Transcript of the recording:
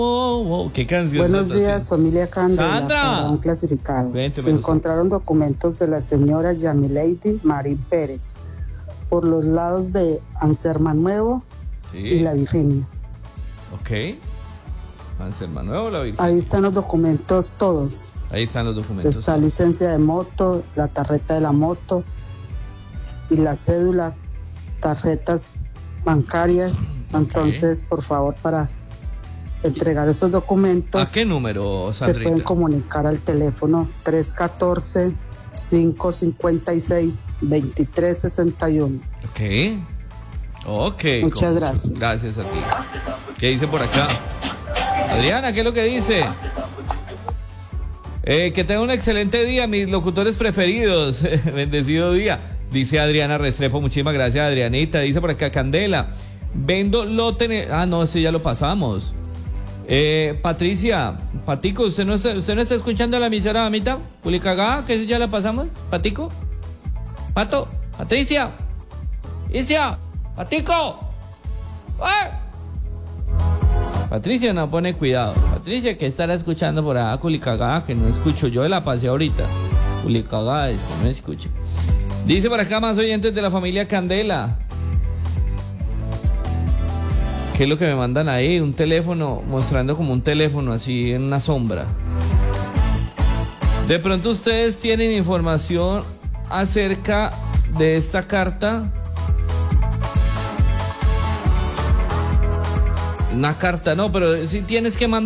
¿Qué canción? Buenos días, familia Candela. Sandra. Para un clasificado. Vente, Se encontraron documentos de la señora Yamilady Marín Pérez por los lados de Anserma Nuevo y La Virginia. Ok. Anserma Nuevo, La Virginia. Ahí están los documentos todos. Ahí están los documentos. Está licencia de moto, la tarjeta de la moto y la cédula, tarjetas bancarias. Entonces, por favor, para entregar esos documentos, ¿a qué número, Sandrita? Se pueden comunicar al teléfono 314-556-2361. Ok. Muchas gracias. Gracias a ti. ¿Qué dice por acá? Adriana, ¿qué es lo que dice? Que tenga un excelente día, mis locutores preferidos. Bendecido día. Dice Adriana Restrepo. Muchísimas gracias, Adrianita. Dice por acá, Candela. Vendo lote. No, ese ya lo pasamos. Patricia, Patico, ¿usted no está escuchando la emisora, mamita? Culicagá, que eso ya la pasamos. Patico, Pato, Patricia, Isia, Patico. ¡Ay! Patricia no pone cuidado. Patricia, que estará escuchando por acá, Culicagá, que no escucho. Yo la pasé ahorita. Culicagá, no escucho. Dice por acá más oyentes de la familia Candela. ¿Qué es lo que me mandan ahí? Un teléfono, mostrando como un teléfono así en una sombra. De pronto ustedes tienen información acerca de esta carta. Una carta, no, pero si tienes que mandar.